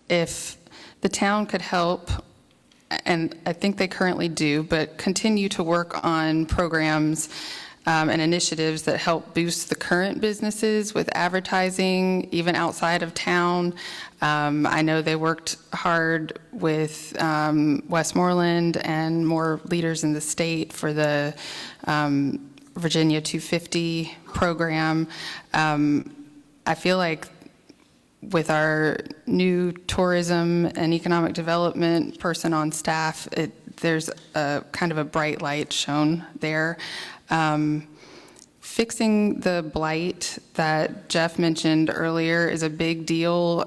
if the town could help, and I think they currently do, but continue to work on programs and initiatives that help boost the current businesses with advertising, even outside of town. I know they worked hard with Westmoreland and more leaders in the state for the Virginia 250 program. I feel like with our new tourism and economic development person on staff, there's a kind of a bright light shown there. Fixing the blight that Jeff mentioned earlier is a big deal.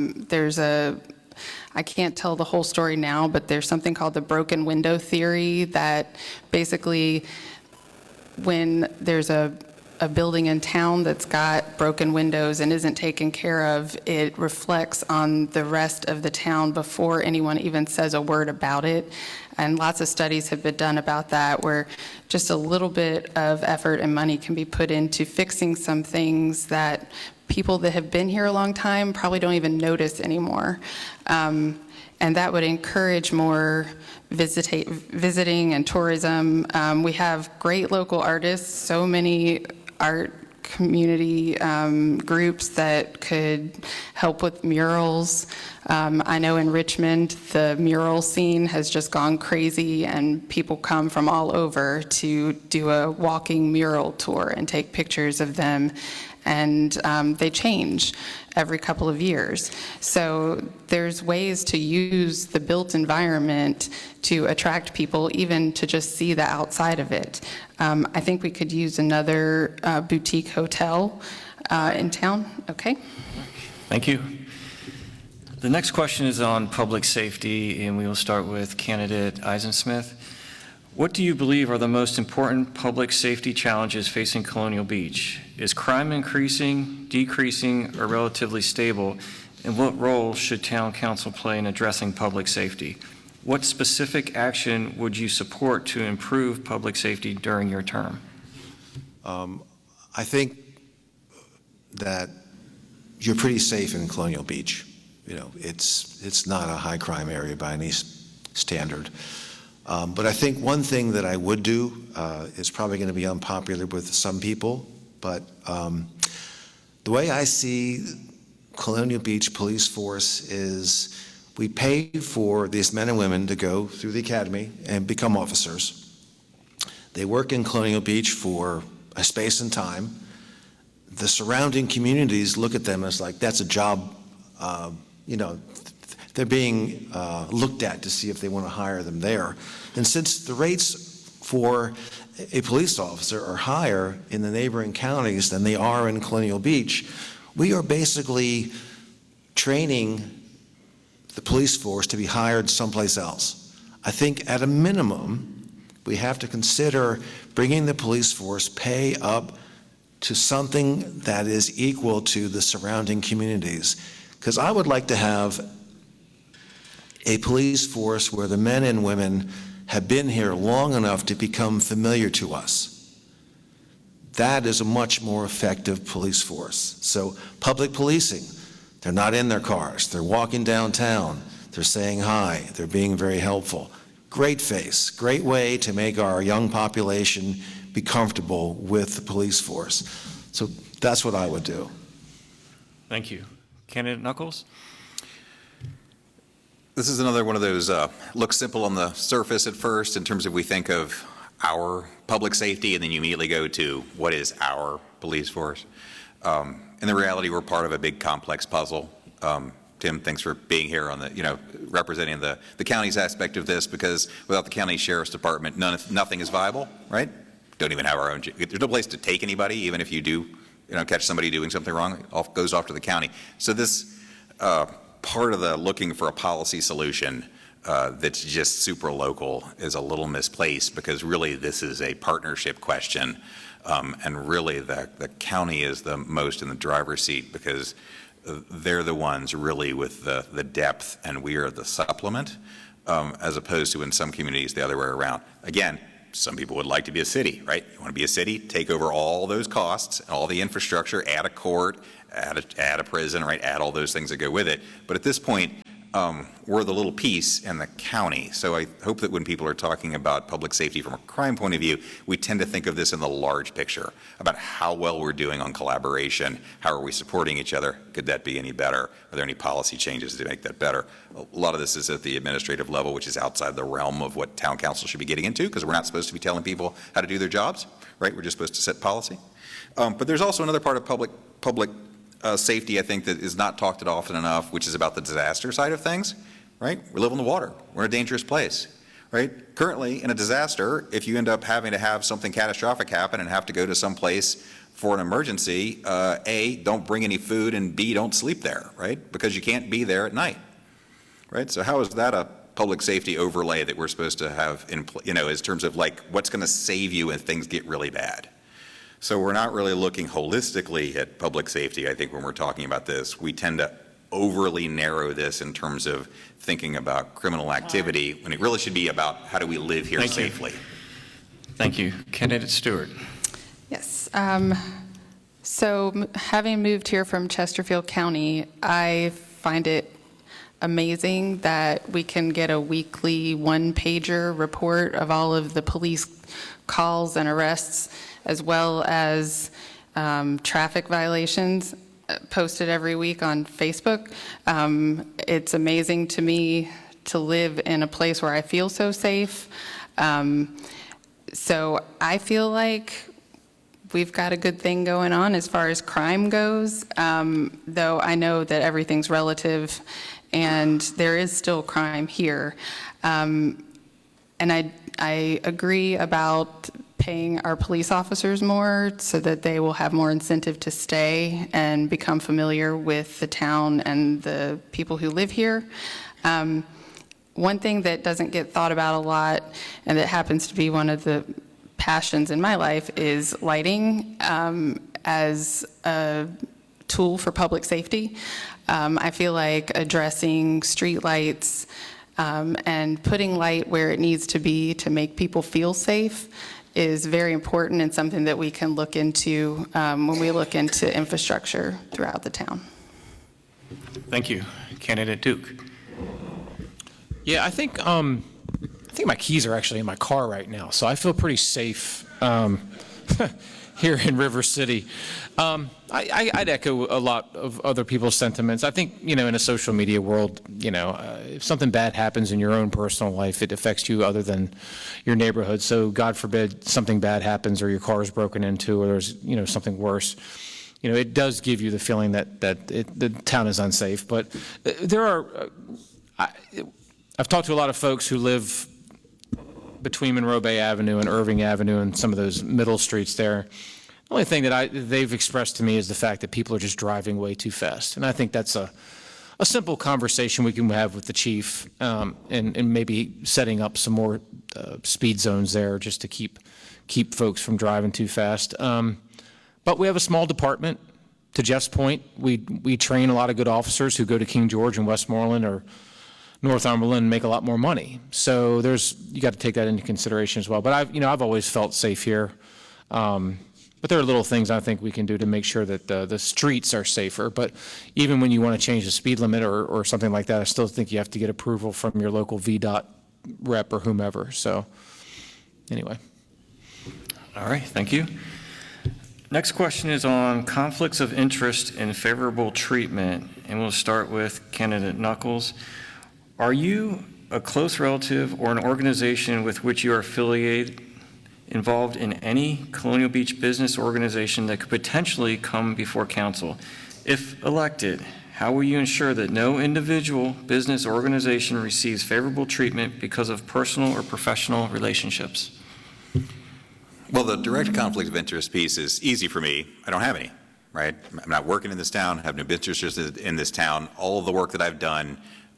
I can't tell the whole story now, but there's something called the broken window theory that basically when there's a building in town that's got broken windows and isn't taken care of, it reflects on the rest of the town before anyone even says a word about it. And lots of studies have been done about that, where just a little bit of effort and money can be put into fixing some things that people that have been here a long time probably don't even notice anymore. And that would encourage more visiting and tourism. We have great local artists, so many art community groups that could help with murals. I know in Richmond, the mural scene has just gone crazy, and people come from all over to do a walking mural tour and take pictures of them, and they change every couple of years. So there's ways to use the built environment to attract people, even to just see the outside of it. I think we could use another boutique hotel in town. Okay. Thank you. The next question is on public safety, and we will start with candidate Eisensmith. What do you believe are the most important public safety challenges facing Colonial Beach? Is crime increasing, decreasing, or relatively stable? And what role should town council play in addressing public safety? What specific action would you support to improve public safety during your term? I think that you're pretty safe in Colonial Beach. You know, it's not a high crime area by any standard. But I think one thing that I would do is probably going to be unpopular with some people, but the way I see Colonial Beach Police Force is we pay for these men and women to go through the academy and become officers. They work in Colonial Beach for a space and time. The surrounding communities look at them as like, that's a job, you know, they're being looked at to see if they want to hire them there. And since the rates for a police officer are higher in the neighboring counties than they are in Colonial Beach, we are basically training the police force to be hired someplace else. I think at a minimum, we have to consider bringing the police force pay up to something that is equal to the surrounding communities. Because I would like to have a police force where the men and women have been here long enough to become familiar to us. That is a much more effective police force. So public policing, they're not in their cars, they're walking downtown, they're saying hi, they're being very helpful. Great face, great way to make our young population be comfortable with the police force. So that's what I would do. Thank you. Candidate Knuckles? This is another one of those looks simple on the surface at first in terms of we think of our public safety and then you immediately go to what is our police force. In the reality, we're part of a big complex puzzle. Tim, thanks for being here on the, representing the county's aspect of this, because without the county sheriff's department, nothing is viable, right? Don't even have our own, there's no place to take anybody, even if you do, catch somebody doing something wrong, it goes off to the county. So this part of the looking for a policy solution that's just super local is a little misplaced, because really this is a partnership question, and really the county is the most in the driver's seat, because they're the ones really with the depth and we are the supplement, as opposed to in some communities the other way around. Again, some people would like to be a city, right? You want to be a city, take over all those costs, all the infrastructure, add a court, add a prison, right? Add all those things that go with it. But at this point, we're the little piece in the county. So I hope that when people are talking about public safety from a crime point of view, we tend to think of this in the large picture, about how well we're doing on collaboration, how are we supporting each other, could that be any better, are there any policy changes to make that better. A lot of this is at the administrative level, which is outside the realm of what town council should be getting into, because we're not supposed to be telling people how to do their jobs, right? We're just supposed to set policy. But there's also another part of public safety, I think, that is not talked about often enough, which is about the disaster side of things, right? We live on the water. We're in a dangerous place, right? Currently, in a disaster, if you end up having to have something catastrophic happen and have to go to some place for an emergency, A, don't bring any food, and B, don't sleep there, right? Because you can't be there at night, right? So how is that a public safety overlay that we're supposed to have in, in terms of like what's going to save you if things get really bad? So we're not really looking holistically at public safety. I think when we're talking about this, we tend to overly narrow this in terms of thinking about criminal activity when it really should be about how do we live here safely. Thank you. Candidate Stewart. Yes. So having moved here from Chesterfield County, I find it amazing that we can get a weekly one-pager report of all of the police calls and arrests, as well as traffic violations posted every week on Facebook. It's amazing to me to live in a place where I feel so safe. So I feel like we've got a good thing going on as far as crime goes, though I know that everything's relative and there is still crime here. And I agree about paying our police officers more so that they will have more incentive to stay and become familiar with the town and the people who live here. One thing that doesn't get thought about a lot, and that happens to be one of the passions in my life, is lighting as a tool for public safety. I feel like addressing street lights and putting light where it needs to be to make people feel safe is very important and something that we can look into when we look into infrastructure throughout the town. Thank you. Candidate Duke. Yeah, I think my keys are actually in my car right now, so I feel pretty safe here in River City. I'd echo a lot of other people's sentiments. I think, in a social media world, if something bad happens in your own personal life, it affects you other than your neighborhood. So God forbid something bad happens or your car is broken into or there's, something worse. It does give you the feeling that the town is unsafe. But there are, I've talked to a lot of folks who live between Monroe Bay Avenue and Irving Avenue and some of those middle streets there. The only thing that they've expressed to me is the fact that people are just driving way too fast. And I think that's a simple conversation we can have with the chief and maybe setting up some more speed zones there just to keep folks from driving too fast. But we have a small department. To Jeff's point, we train a lot of good officers who go to King George and Westmoreland or Northumberland and make a lot more money. So you got to take that into consideration as well. But I've always felt safe here. But there are little things I think we can do to make sure that the streets are safer. But even when you want to change the speed limit or something like that, I still think you have to get approval from your local VDOT rep or whomever. So anyway. All right, thank you. Next question is on conflicts of interest and favorable treatment. And we'll start with candidate Knuckles. Are you a close relative or an organization with which you are affiliated involved in any Colonial Beach business organization that could potentially come before council? If elected, how will you ensure that no individual business or organization receives favorable treatment because of personal or professional relationships? Well, the direct conflict of interest piece is easy for me. I don't have any, right? I'm not working in this town, I have no business in this town. All of the work that I've done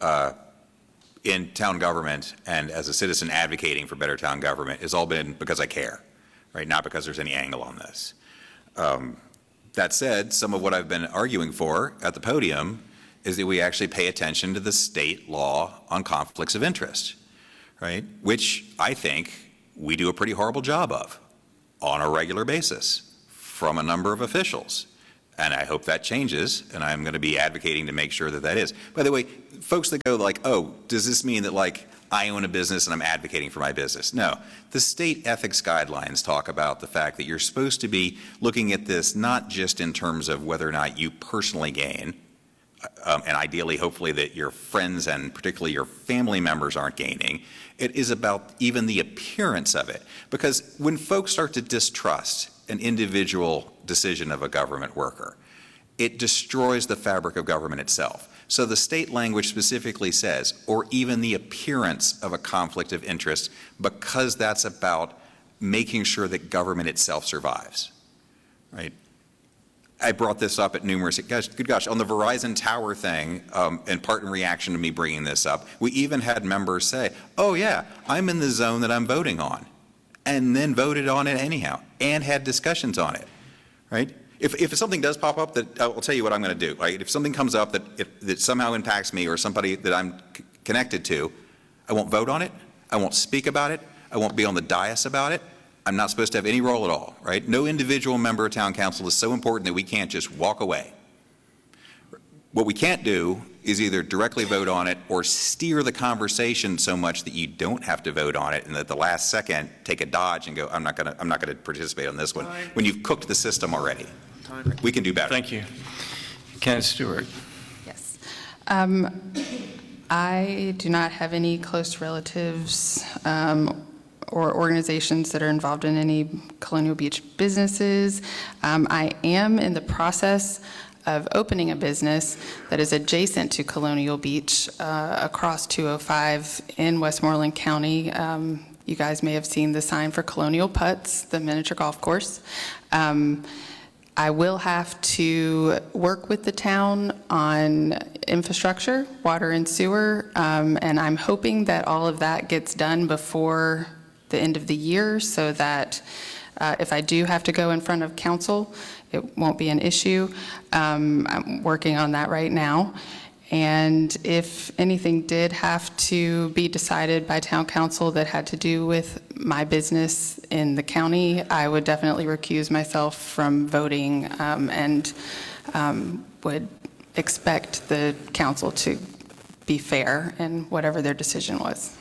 in town government and as a citizen advocating for better town government has all been because I care, right? Not because there's any angle on this. That said, some of what I've been arguing for at the podium is that we actually pay attention to the state law on conflicts of interest, right? Which I think we do a pretty horrible job of on a regular basis from a number of officials. And I hope that changes, and I'm going to be advocating to make sure that that is. By the way, folks that go like, oh, does this mean that like I own a business and I'm advocating for my business? No. The state ethics guidelines talk about the fact that you're supposed to be looking at this not just in terms of whether or not you personally gain, and ideally, hopefully, that your friends and particularly your family members aren't gaining. It is about even the appearance of it. Because when folks start to distrust an individual decision of a government worker, it destroys the fabric of government itself. So the state language specifically says, or even the appearance of a conflict of interest, because that's about making sure that government itself survives, right? I brought this up at numerous, good gosh, on the Verizon Tower thing, in part in reaction to me bringing this up, we even had members say, oh yeah, I'm in the zone that I'm voting on, and then voted on it anyhow, and had discussions on it, right? If something does pop up, that I'll tell you what I'm going to do, right? If something comes up that somehow impacts me or somebody that I'm connected to, I won't vote on it, I won't speak about it, I won't be on the dais about it. I'm not supposed to have any role at all, right? No individual member of town council is so important that we can't just walk away. What we can't do is either directly vote on it or steer the conversation so much that you don't have to vote on it and at the last second take a dodge and go, I'm not going to participate on this one, when you've cooked the system already. We can do better. Thank you. Kenneth Stewart. Yes. I do not have any close relatives or organizations that are involved in any Colonial Beach businesses. I am in the process of opening a business that is adjacent to Colonial Beach across 205 in Westmoreland County. You guys may have seen the sign for Colonial Putts, the miniature golf course. I will have to work with the town on infrastructure, water and sewer, and I'm hoping that all of that gets done before the end of the year so that if I do have to go in front of council, it won't be an issue. I'm working on that right now. And if anything did have to be decided by town council that had to do with my business in the county, I would definitely recuse myself from voting and would expect the council to be fair in whatever their decision was.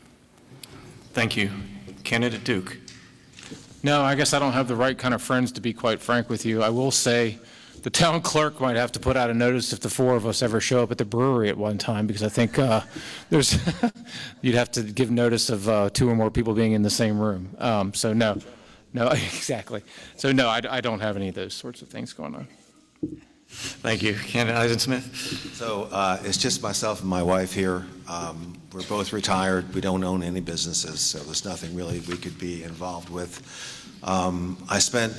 Thank you. Candidate Duke. No, I guess I don't have the right kind of friends, to be quite frank with you. I will say the town clerk might have to put out a notice if the four of us ever show up at the brewery at one time, because I think there's you'd have to give notice of two or more people being in the same room. So no, exactly. So no, I don't have any of those sorts of things going on. Thank you. Candidate Eisensmith. So it's just myself and my wife here. We're both retired. We don't own any businesses, so there's nothing really we could be involved with. I spent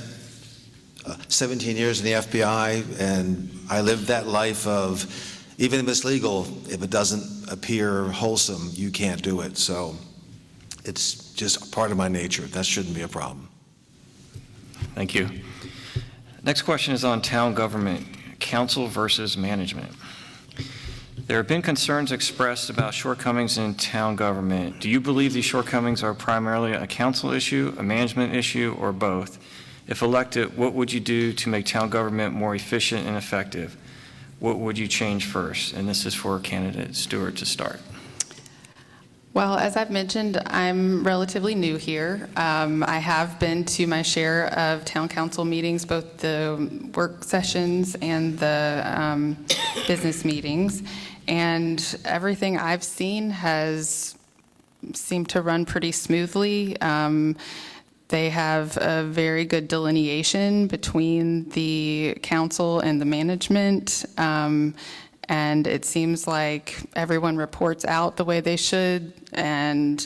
17 years in the FBI, and I lived that life of, even if it's legal, if it doesn't appear wholesome, you can't do it. So it's just part of my nature. That shouldn't be a problem. Thank you. Next question is on town government, council versus management. There have been concerns expressed about shortcomings in town government. Do you believe these shortcomings are primarily a council issue, a management issue, or both? If elected, what would you do to make town government more efficient and effective? What would you change first? And this is for candidate Stewart to start. Well, as I've mentioned, I'm relatively new here. I have been to my share of town council meetings, both the work sessions and the business meetings, and everything I've seen has seemed to run pretty smoothly. They have a very good delineation between the council and the management. And it seems like everyone reports out the way they should. And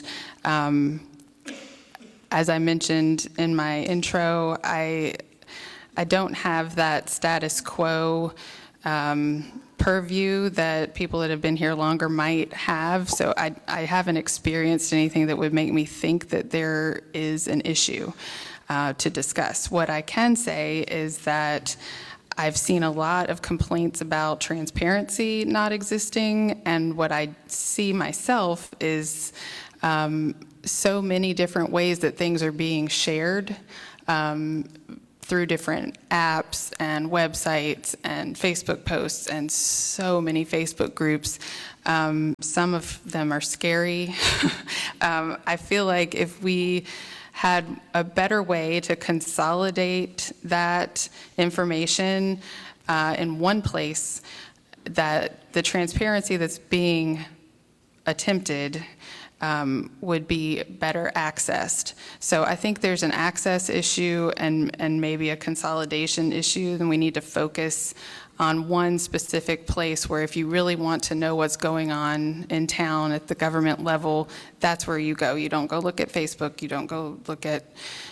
as I mentioned in my intro, I don't have that status quo purview that people that have been here longer might have. So I haven't experienced anything that would make me think that there is an issue to discuss. What I can say is that I've seen a lot of complaints about transparency not existing, and what I see myself is so many different ways that things are being shared through different apps and websites and Facebook posts and so many Facebook groups. Some of them are scary. I feel like if we had a better way to consolidate that information in one place, that the transparency that's being attempted would be better accessed. So I think there's an access issue and maybe a consolidation issue, then we need to focus on one specific place where if you really want to know what's going on in town at the government level, that's where you go. You don't go look at Facebook, you don't go look at,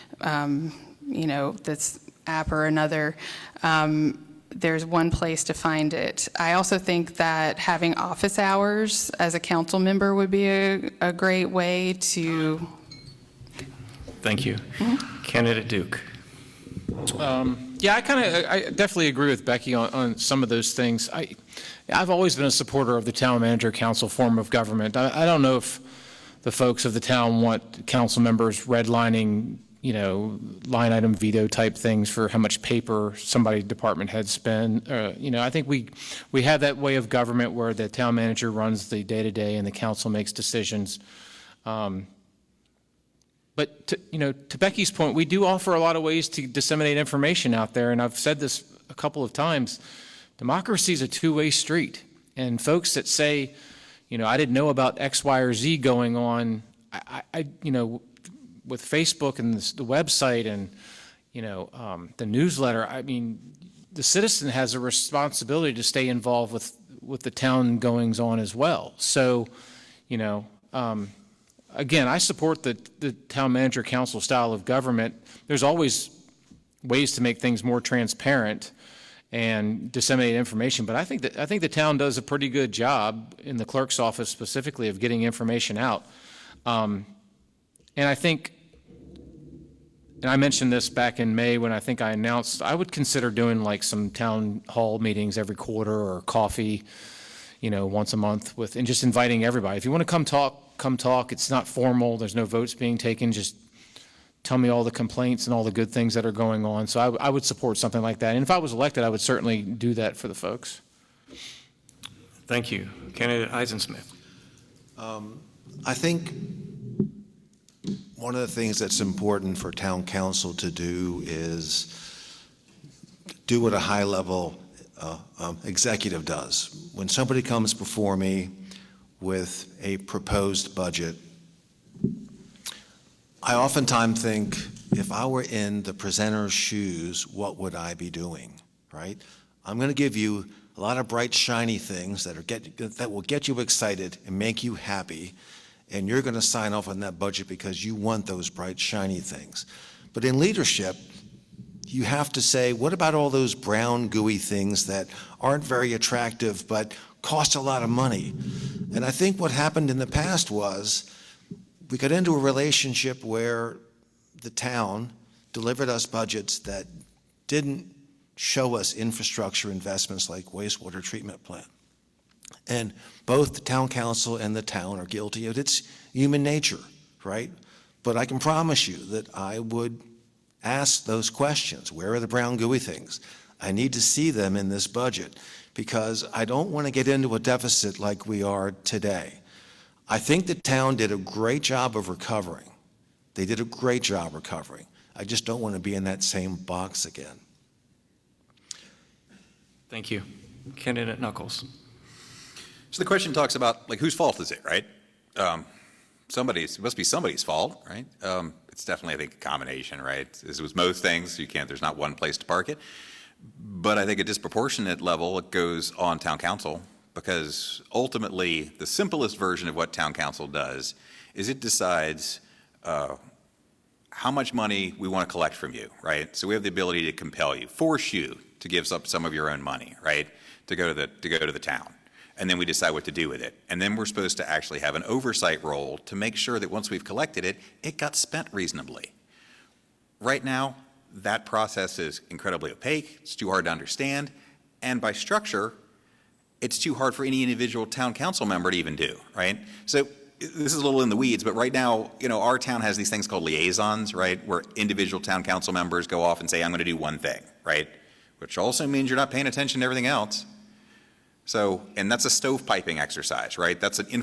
this app or another. There's one place to find it. I also think that having office hours as a council member would be a great way to. Thank you. Candidate Duke. Yeah, I definitely agree with Becky on some of those things. I've always been a supporter of the town manager council form of government. I don't know if the folks of the town want council members redlining, line item veto type things for how much paper somebody department heads spend. I think we have that way of government where the town manager runs the day-to-day and the council makes decisions. But to Becky's point, we do offer a lot of ways to disseminate information out there, and I've said this a couple of times. Democracy is a two-way street, and folks that say, I didn't know about X, Y, or Z going on, with Facebook and the website and the newsletter. I mean, the citizen has a responsibility to stay involved with the town goings on as well. So, again, I support the town manager council style of government. There's always ways to make things more transparent and disseminate information, but I think the town does a pretty good job in the clerk's office specifically of getting information out. And I think, and I mentioned this back in May when I think I announced, I would consider doing like some town hall meetings every quarter or coffee, once a month and just inviting everybody. If you want to come talk. It's not formal. There's no votes being taken. Just tell me all the complaints and all the good things that are going on. So I would support something like that. And if I was elected, I would certainly do that for the folks. Thank you. Candidate Eisensmith. I think one of the things that's important for town council to do is do what a high-level executive does. When somebody comes before me with a proposed budget, I oftentimes think, if I were in the presenter's shoes, what would I be doing, right? I'm going to give you a lot of bright, shiny things that will get you excited and make you happy, and you're going to sign off on that budget because you want those bright, shiny things. But in leadership, you have to say, what about all those brown, gooey things that aren't very attractive but cost a lot of money? And I think what happened in the past was we got into a relationship where the town delivered us budgets that didn't show us infrastructure investments like wastewater treatment plant. And both the town council and the town are guilty of its human nature, right? But I can promise you that I would ask those questions. Where are the brown gooey things? I need to see them in this budget because I don't want to get into a deficit like we are today. I think the town did a great job of recovering. They did a great job recovering. I just don't want to be in that same box again. Thank you. Candidate Knuckles. So the question talks about, like, whose fault is it, right? It must be somebody's fault, right? It's definitely, I think, a combination, right? As with most things, there's not one place to park it. But I think a disproportionate level, it goes on town council, because ultimately the simplest version of what town council does is it decides how much money we want to collect from you, right? So we have the ability to compel you, force you to give up some of your own money, right, to go to the town. And then we decide what to do with it. And then we're supposed to actually have an oversight role to make sure that once we've collected it, it got spent reasonably. Right now, that process is incredibly opaque. It's too hard to understand. And by structure, it's too hard for any individual town council member to even do, right? So this is a little in the weeds, but right now, our town has these things called liaisons, right? Where individual town council members go off and say, I'm going to do one thing, right? Which also means you're not paying attention to everything else. So, and that's a stovepiping exercise, right? That's an